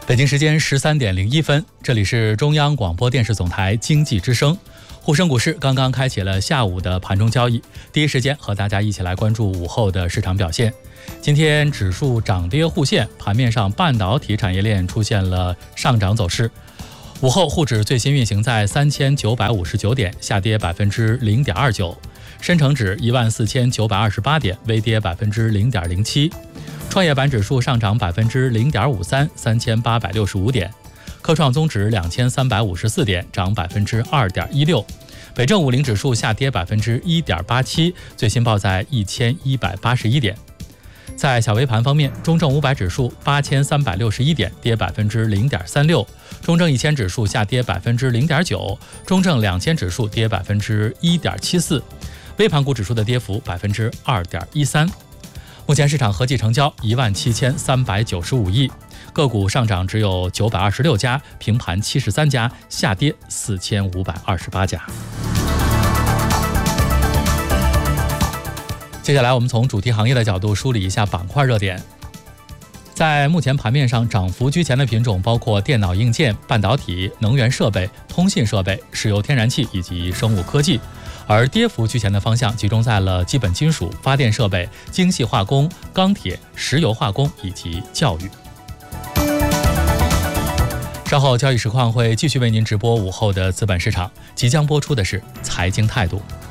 北京时间13:01，这里是中央广播电视总台经济之声。沪深股市刚刚开启了下午的盘中交易，第一时间和大家一起来关注午后的市场表现。今天指数涨跌互现，盘面上半导体产业链出现了上涨走势。午后沪指最新运行在3959点，下跌0.29%；深成指14928点，微跌0.07%；创业板指数上涨0.53%，3865点；科创综指2354点，涨2.16%；北证50指数下跌1.87%，最新报在1181点。在小微盘方面，中证500指数8361点，跌0.36%；中证1000指数下跌0.9%；中证2000指数跌1.74%；微盘股指数的跌幅2.13%。目前市场合计成交17395亿，个股上涨只有926家，平盘73家，下跌4528家。接下来我们从主题行业的角度梳理一下板块热点。在目前盘面上，涨幅居前的品种包括电脑硬件、半导体、能源设备、通信设备、石油天然气以及生物科技，而跌幅居前的方向集中在了基本金属、发电设备、精细化工、钢铁、石油化工以及教育。稍后交易实况会继续为您直播午后的资本市场，即将播出的是财经态度。